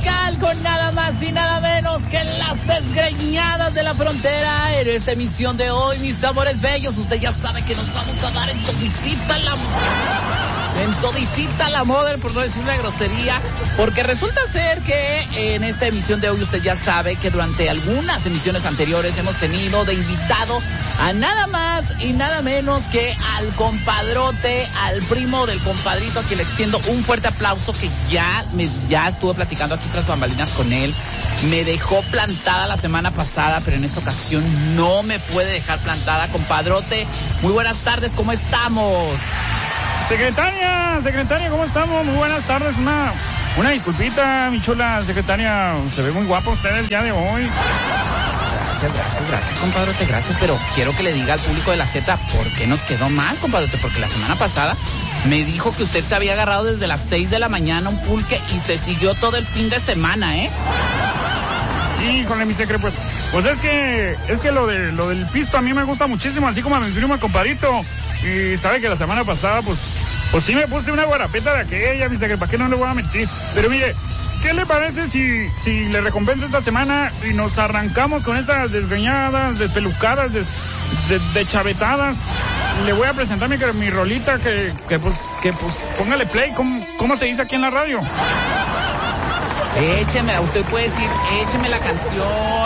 musical con nada más y nada menos que las desgreñadas de la frontera. En esta emisión de hoy, mis amores bellos, usted ya sabe que nos vamos a dar en toditita la moda, por no decir una grosería, porque resulta ser que en esta emisión de hoy usted ya sabe que durante algunas emisiones anteriores hemos tenido de invitado a nada más y nada menos que al compadrote, al primo del compadrito, a quien le extiendo un fuerte aplauso, que ya estuve platicando aquí tras bambalinas con él. Me dejó plantada la semana pasada, pero en esta ocasión no me puede dejar plantada. Compadrote, muy buenas tardes, ¿cómo estamos? Secretaria, ¿cómo estamos? Muy buenas tardes. Una disculpita, mi chula secretaria. Se ve muy guapo usted el día de hoy. Gracias, compadrote, gracias. Pero quiero que le diga al público de la Z por qué nos quedó mal, compadrote. Porque la semana pasada me dijo que usted se había agarrado desde las 6 de la mañana un pulque y se siguió todo el fin de semana, ¿eh? Híjole, mi secre, pues es que lo del pisto a mí me gusta muchísimo, así como a mi primo compadrito. Y sabe que la semana pasada, pues sí me puse una guarapeta de aquella, mi secre, ¿para qué no le voy a mentir? Pero mire, ¿qué le parece si le recompenso esta semana y nos arrancamos con estas desgreñadas, despelucadas, deschavetadas? Le voy a presentar mi rolita que póngale play. ¿Cómo se dice aquí en la radio? Écheme, usted puede decir, écheme la canción,